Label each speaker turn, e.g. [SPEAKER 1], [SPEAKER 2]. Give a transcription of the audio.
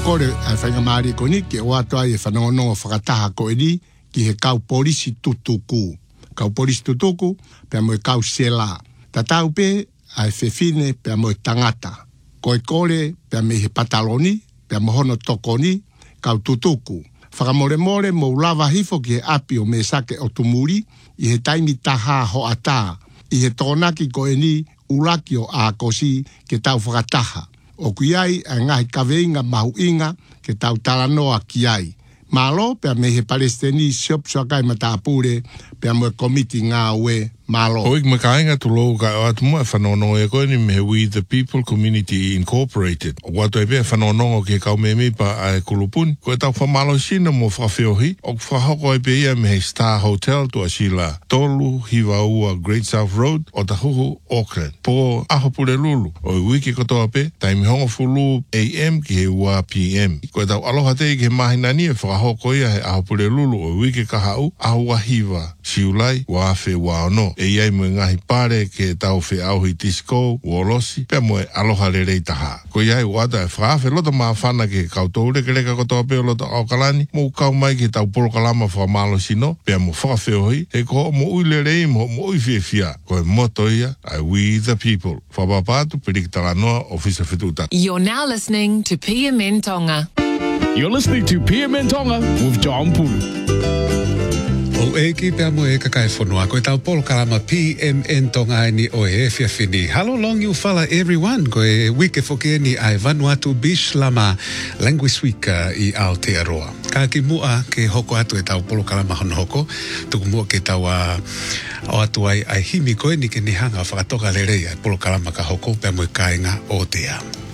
[SPEAKER 1] kore ai whainga maari ko ni ke o atua e whanongonongo whakataha ko ni ki he kau polisi tutuku. Kau polisi tutuku pia mo e kau sela. Tatau pe ai whewhine pia mo e tangata. Ko e kore pia me he pataloni, pia mo hono tokoni, kau tutuku. Whakamore more mo lava hifo ki he api o me sake o tumuri, i he taimi taha ho ata, i he tōnaki ko e ni ulaki o a kosi ke tau whakataha. O kuiai a ngahi kaweinga mahu inga ke tau talanoa kiai. Malo pia me he Palestini siop soakai matapure pia mo e komiti ngā ue malo.
[SPEAKER 2] Oik me kainga tu lou ka o atu mua whanonongo e koe ni me We the People Community Incorporated. O watu e pia whanonongo ke kau me pa a kulupun. Koe tau whamalo sina mo whawhiohi. O whahoko e pia me he Star Hotel tu asila tolu hiwa ua Great South Road o tahuhu Auckland. Po aho pure lulu. O i wiki kotoa pe taimi hongo fulu AM ki he ua PM. Koe tau aloha te ke mahinani e whahoko ia he aho pure lulu o i wiki kahau aho wahiwa. Siulai wa fe wa ono. E iai mo ngahi pare ke tau fe auhi disco, wolosi, pia mo e aloha le rei taha. Ko iai wata e whaafe lota maa whana ke kau tōre ke reka kotoa peo lota au kalani, mo kau mai ke tau polo kalama wha malo sino, pia mo whaafe hoi, e ko mo ui le rei mo ui fie fia, ko e moto ia, ai We the People. Whapapatu, perikitara noa, ofisa whituta.
[SPEAKER 3] You're now listening to PMN Tonga.
[SPEAKER 4] You're listening to PMN Tonga with John Pulu.
[SPEAKER 5] O eki pia mo e kakai whanua, koe tau polo kalama PMN Tonga ni o e fia fini. How long you fala everyone, koe wike foke ni ai Vanuatu Beach Lama Language Week I Aotearoa. Ka ki mua ke hoko atu e tau polo kalama hono hoko, tuku mua ke tau o atu ai himi koe ni ke ni hanga whakatoka le rei ai polo kalama ka hoko pia mo e kainga o tea.